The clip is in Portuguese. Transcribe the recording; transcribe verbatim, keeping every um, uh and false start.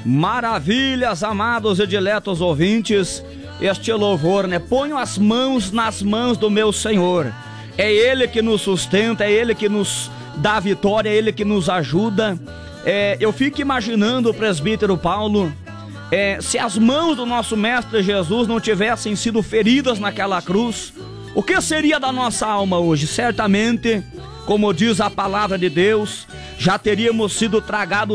Maravilhas, amados e diletos ouvintes, este louvor, né? Ponho as mãos nas mãos do meu Senhor. É Ele que nos sustenta, é Ele que nos dá vitória, é Ele que nos ajuda. É, eu fico imaginando o presbítero Paulo, é, se as mãos do nosso Mestre Jesus não tivessem sido feridas naquela cruz, o que seria da nossa alma hoje? Certamente, como diz a palavra de Deus, já teríamos sido tragados